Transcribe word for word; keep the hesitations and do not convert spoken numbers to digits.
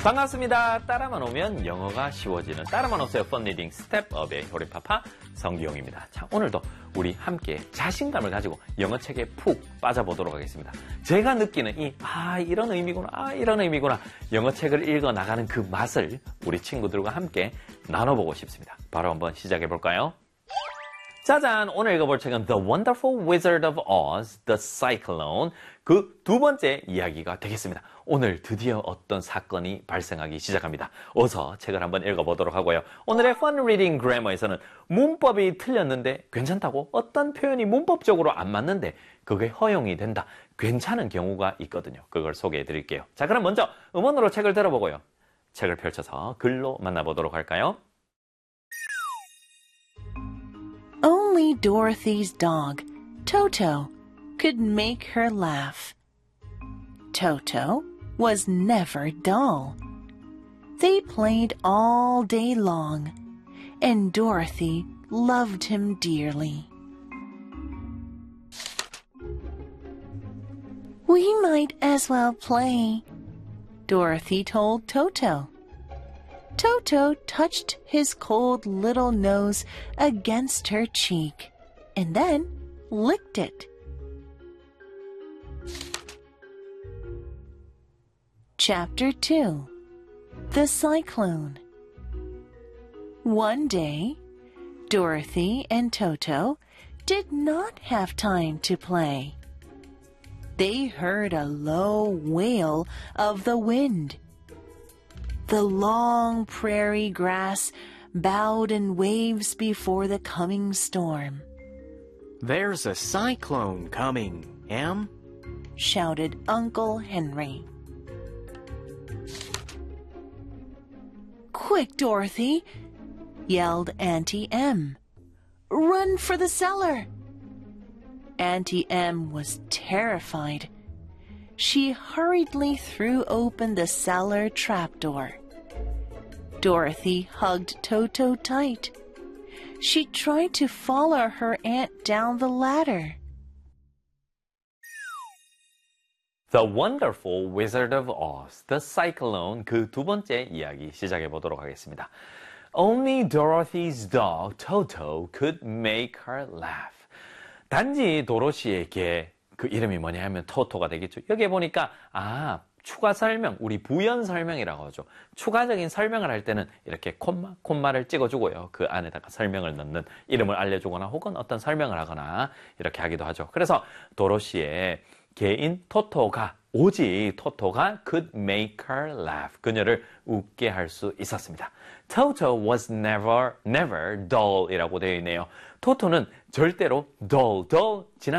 반갑습니다. 따라만 오면 영어가 쉬워지는 따라만 오세요. 펀리딩 스텝업의 효리파파 성기용입니다. 자, 오늘도 우리 함께 자신감을 가지고 영어 책에 푹 빠져보도록 하겠습니다. 제가 느끼는 이, 아, 이런 의미구나, 아, 이런 의미구나. 영어 책을 읽어 나가는 그 맛을 우리 친구들과 함께 나눠보고 싶습니다. 바로 한번 시작해 볼까요? 짜잔! 오늘 읽어볼 책은 The Wonderful Wizard of Oz, The Cyclone. 그 두 번째 이야기가 되겠습니다. 오늘 드디어 어떤 사건이 발생하기 시작합니다. 어서 책을 한번 읽어보도록 하고요. 오늘의 Fun Reading Grammar에서는 문법이 틀렸는데 괜찮다고? 어떤 표현이 문법적으로 안 맞는데 그게 허용이 된다. 괜찮은 경우가 있거든요. 그걸 소개해 드릴게요. 자, 그럼 먼저 음원으로 책을 들어보고요. 책을 펼쳐서 글로 만나보도록 할까요? Only Dorothy's dog, Toto, could make her laugh. Toto was never dull. They played all day long, and Dorothy loved him dearly. We might as well play, Dorothy told Toto. Toto touched his cold little nose against her cheek and then licked it. Chapter two. The Cyclone. One day, Dorothy and Toto did not have time to play. They heard a low wail of the wind. The long prairie grass bowed in waves before the coming storm. There's a cyclone coming, Em, shouted Uncle Henry. Quick, Dorothy, yelled Auntie Em. Run for the cellar. Auntie Em was terrified. She hurriedly threw open the cellar trapdoor. Dorothy hugged Toto tight. She tried to follow her aunt down the ladder. The Wonderful Wizard of Oz, The Cyclone 그 두 번째 이야기 시작해 보도록 하겠습니다. Only Dorothy's dog, Toto, could make her laugh. 단지 도로시의 개, 그 이름이 뭐냐 하면 토토가 되겠죠. 여기에 보니까 아 추가 설명, 우리 부연 설명이라고 하죠. 추가적인 설명을 할 때는 이렇게 콤마, 콤마를 찍어주고요. 그 안에다가 설명을 넣는 이름을 알려주거나 혹은 어떤 설명을 하거나 이렇게 하기도 하죠. 그래서 도로시의 개인 토토가, 오직 토토가 could make her laugh. 그녀를 웃게 할 수 있었습니다. Toto was never, never dull 이라고 되어 있네요. 토토는 절대로 dull, dull, 지난